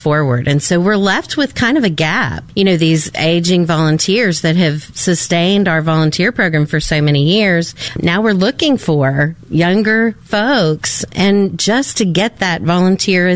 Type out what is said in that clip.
forward. And so we're left with kind of a gap. These aging volunteers that have sustained our volunteer program for so many years. Now we're looking for younger folks, and just to get that volunteer